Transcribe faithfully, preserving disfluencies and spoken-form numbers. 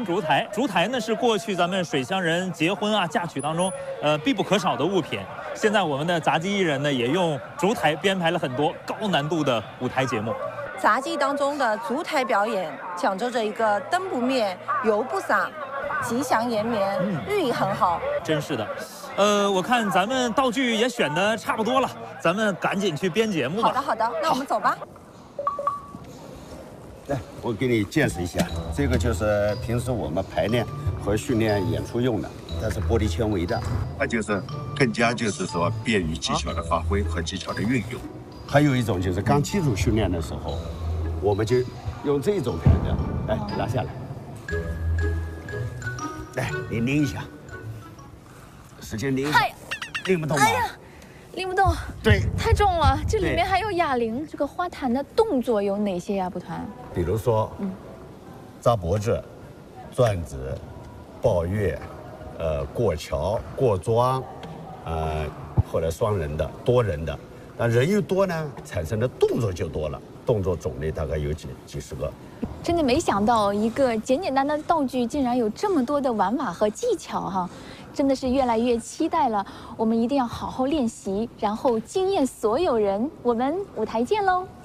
烛台。烛台呢是过去咱们水乡人结婚啊、嫁娶当中呃必不可少的物品。现在我们的杂技艺人呢也用烛台编排了很多高难度的舞台节目。 杂技当中的烛台表演，讲究着一个灯不灭、油不洒、吉祥延绵，嗯、寓意很好。 真是的。呃，我看咱们道具也选的差不多了，咱们赶紧去编节目吧。 好的，好的，那我们走吧。 来，我给你见识一下，这个就是平时我们排练和训练演出用的，它是玻璃纤维的， 它就是更加就是说便于技巧的发挥和技巧的运用。 还有一种就是刚基础训练的时候，我们就用这种台的，来拿下来，来你拎一下。使劲拎，拎不动吗？ 哎呀，拎不动。 对， 太重了。这里面还有哑铃。这个花坛的动作有哪些呀？蒲团？ 比如说，嗯，扎脖子、转子、抱月，呃，过桥、过桩，呃，或者双人的、多人的。那人越多呢，产生的动作就多了，动作种类大概有几几十个。 真的没想到，一个简简单单的道具竟然有这么多的玩法和技巧哈！真的是越来越期待了，我们一定要好好练习，然后惊艳所有人。我们舞台见喽！